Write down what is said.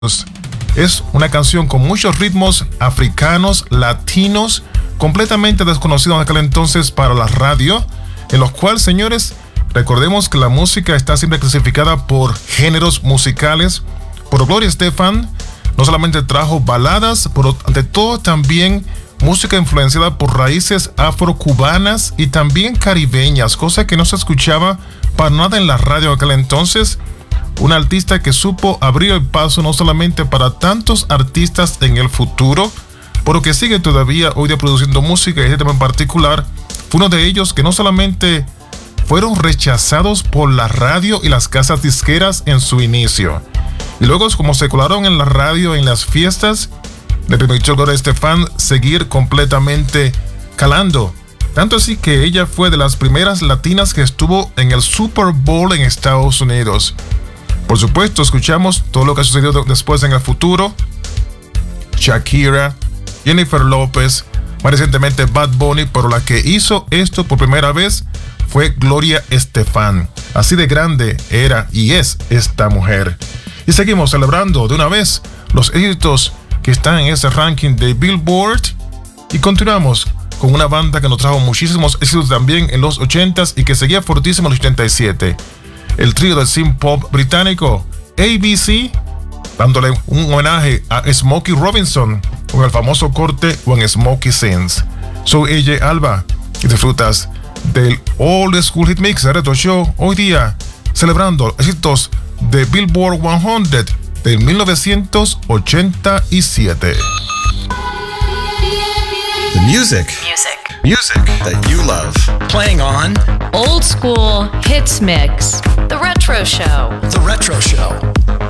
Es una canción con muchos ritmos africanos, latinos, completamente desconocidos en aquel entonces para la radio, en los cuales, señores, recordemos que la música está siempre clasificada por géneros musicales. Pero Gloria Estefan no solamente trajo baladas, pero ante todo también música influenciada por raíces afrocubanas y también caribeñas, cosa que no se escuchaba para nada en la radio en aquel entonces. Una artista que supo abrir el paso no solamente para tantos artistas en el futuro, pero que sigue todavía hoy día produciendo música, y este tema en particular fue uno de ellos que no solamente fueron rechazados por la radio y las casas disqueras en su inicio, y luego como se colaron en la radio en las fiestas, le permitió a Gloria Estefan seguir completamente calando. Tanto así que ella fue de las primeras latinas que estuvo en el Super Bowl en Estados Unidos. Por supuesto, escuchamos todo lo que sucedió después en el futuro. Shakira, Jennifer López, más recientemente Bad Bunny, pero la que hizo esto por primera vez fue Gloria Estefan. Así de grande era y es esta mujer. Y seguimos celebrando de una vez los éxitos que están en ese ranking de Billboard. Y continuamos con una banda que nos trajo muchísimos éxitos también en los 80s y que seguía fortísimo en los 87. El trío de synth pop británico ABC, dándole un homenaje a Smokey Robinson con el famoso corte When Smokey Sings. Soy AJ Alba y disfrutas del Old School Hit Mix de Retro Show, hoy día celebrando éxitos de Billboard 100 de 1987. The music that you love. Playing on Old School Hits Mix. The Retro Show. The Retro Show.